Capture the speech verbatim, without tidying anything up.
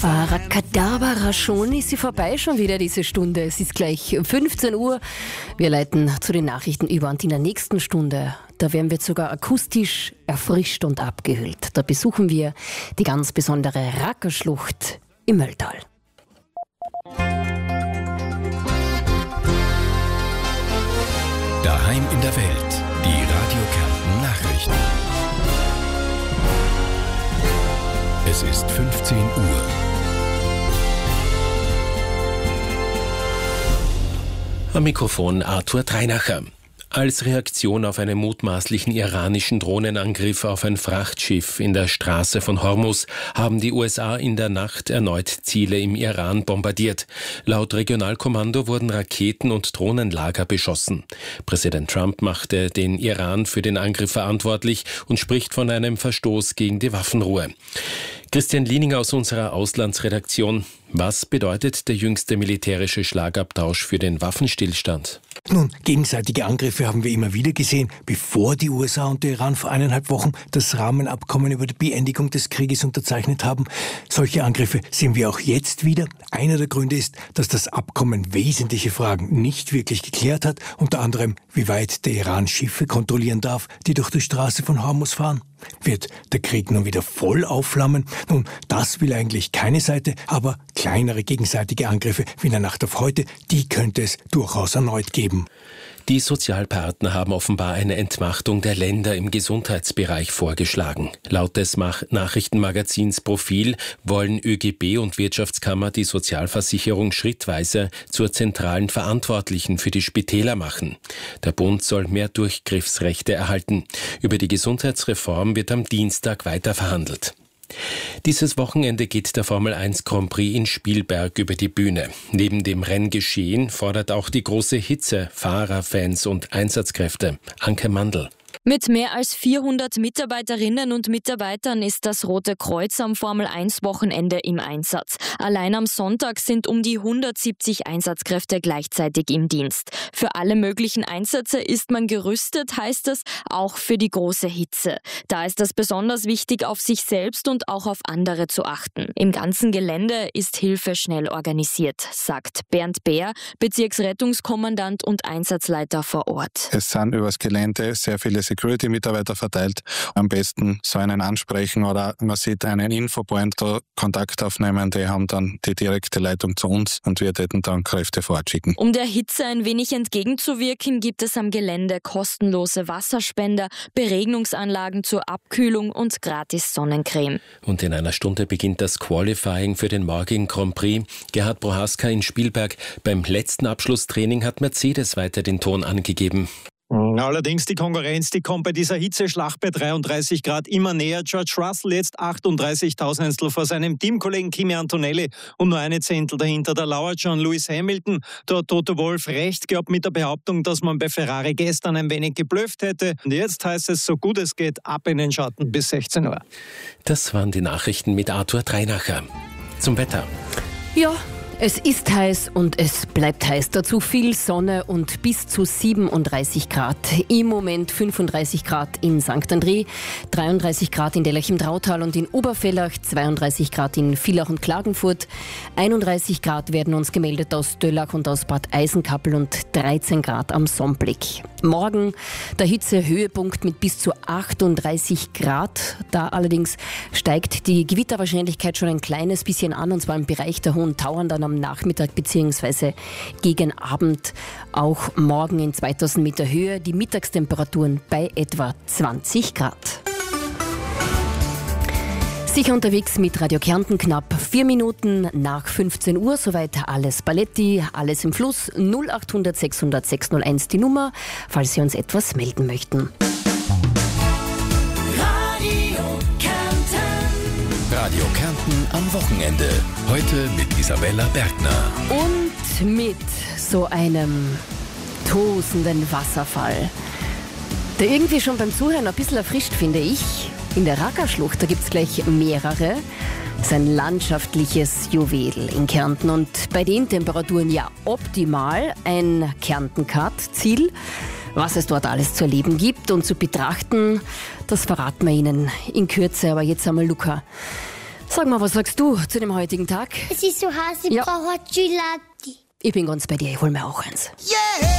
Arakadabra, schon ist sie vorbei, schon wieder diese Stunde. Es ist gleich fünfzehn Uhr. Wir leiten zu den Nachrichten über und in der nächsten Stunde, da werden wir sogar akustisch erfrischt und abgehüllt. Da besuchen wir die ganz besondere Rackerschlucht im Mölltal. Daheim in der Welt, die Radio Kärnten Nachrichten. Es ist fünfzehn Uhr. Am Mikrofon Arthur Dreinacher. Als Reaktion auf einen mutmaßlichen iranischen Drohnenangriff auf ein Frachtschiff in der Straße von Hormuz haben die U S A in der Nacht erneut Ziele im Iran bombardiert. Laut Regionalkommando wurden Raketen- und Drohnenlager beschossen. Präsident Trump machte den Iran für den Angriff verantwortlich und spricht von einem Verstoß gegen die Waffenruhe. Christian Lieninger aus unserer Auslandsredaktion. Was bedeutet der jüngste militärische Schlagabtausch für den Waffenstillstand? Nun, gegenseitige Angriffe haben wir immer wieder gesehen, bevor die U S A und der Iran vor eineinhalb Wochen das Rahmenabkommen über die Beendigung des Krieges unterzeichnet haben. Solche Angriffe sehen wir auch jetzt wieder. Einer der Gründe ist, dass das Abkommen wesentliche Fragen nicht wirklich geklärt hat, unter anderem, wie weit der Iran Schiffe kontrollieren darf, die durch die Straße von Hormuz fahren. Wird der Krieg nun wieder voll aufflammen? Nun, das will eigentlich keine Seite, aber kleinere gegenseitige Angriffe wie in der Nacht auf heute, die könnte es durchaus erneut geben. Die Sozialpartner haben offenbar eine Entmachtung der Länder im Gesundheitsbereich vorgeschlagen. Laut des Nachrichtenmagazins Profil wollen ÖGB und Wirtschaftskammer die Sozialversicherung schrittweise zur zentralen Verantwortlichen für die Spitäler machen. Der Bund soll mehr Durchgriffsrechte erhalten. Über die Gesundheitsreform wird am Dienstag weiter verhandelt. Dieses Wochenende geht der Formel eins Grand Prix in Spielberg über die Bühne. Neben dem Renngeschehen fordert auch die große Hitze Fahrer, Fans und Einsatzkräfte. Anke Mandl. Mit mehr als vierhundert Mitarbeiterinnen und Mitarbeitern ist das Rote Kreuz am Formel eins Wochenende im Einsatz. Allein am Sonntag sind um die hundertsiebzig Einsatzkräfte gleichzeitig im Dienst. Für alle möglichen Einsätze ist man gerüstet, heißt es, auch für die große Hitze. Da ist es besonders wichtig, auf sich selbst und auch auf andere zu achten. Im ganzen Gelände ist Hilfe schnell organisiert, sagt Bernd Bär, Bezirksrettungskommandant und Einsatzleiter vor Ort. Es sind übers Gelände sehr viele Security-Mitarbeiter verteilt. Am besten so einen ansprechen oder man sieht einen Infopoint, da Kontakt aufnehmen, die haben dann die direkte Leitung zu uns und wir täten dann Kräfte fortschicken. Um der Hitze ein wenig entgegenzuwirken, gibt es am Gelände kostenlose Wasserspender, Beregnungsanlagen zur Abkühlung und gratis Sonnencreme. Und in einer Stunde beginnt das Qualifying für den morgigen Grand Prix. Gerhard Prohaska in Spielberg. Beim letzten Abschlusstraining hat Mercedes weiter den Ton angegeben. Allerdings die Konkurrenz, die kommt bei dieser Hitzeschlacht bei dreiunddreißig Grad immer näher. George Russell jetzt achtunddreißig Tausendstel vor seinem Teamkollegen Kimi Antonelli und nur eine Zehntel dahinter. Da lauert schon Lewis Hamilton. Da hat Toto Wolff recht gehabt mit der Behauptung, dass man bei Ferrari gestern ein wenig geblufft hätte. Und jetzt heißt es, so gut es geht, ab in den Schatten bis sechzehn Uhr. Das waren die Nachrichten mit Arthur Dreinacher. Zum Wetter. Ja, es ist heiß und es bleibt heiß. Dazu viel Sonne und bis zu siebenunddreißig Grad. Im Moment fünfunddreißig Grad in Sankt André, dreiunddreißig Grad in Dellach im Drautal und in Obervellach, zweiunddreißig Grad in Villach und Klagenfurt, einunddreißig Grad werden uns gemeldet aus Döllach und aus Bad Eisenkappel und dreizehn Grad am Sommblick. Morgen der Hitzehöhepunkt mit bis zu achtunddreißig Grad. Da allerdings steigt die Gewitterwahrscheinlichkeit schon ein kleines bisschen an, und zwar im Bereich der Hohen Tauern dann am Nachmittag bzw. gegen Abend. Auch morgen in zweitausend Meter Höhe, die Mittagstemperaturen bei etwa zwanzig Grad. Sicher unterwegs mit Radio Kärnten, knapp vier Minuten nach fünfzehn Uhr. Soweit alles Paletti, alles im Fluss. null acht hundert sechshundert sechshunderteins die Nummer, falls Sie uns etwas melden möchten. Radio Kärnten. Radio Kärnten am Wochenende. Heute mit Isabella Bergner. Und mit so einem tosenden Wasserfall, der irgendwie schon beim Zuhören ein bisschen erfrischt, finde ich. In der Rackerschlucht, da gibt es gleich mehrere. Das ist ein landschaftliches Juwel in Kärnten und bei den Temperaturen ja optimal ein Kärnten-Cut-Ziel. Was es dort alles zu erleben gibt und zu betrachten, das verraten wir Ihnen in Kürze. Aber jetzt einmal, Luca, Sag mal, was sagst du zu dem heutigen Tag? Es ist so heiß, ich Ja. brauche Hot Gelati. Ich bin ganz bei dir, ich hol mir auch eins. Yeah!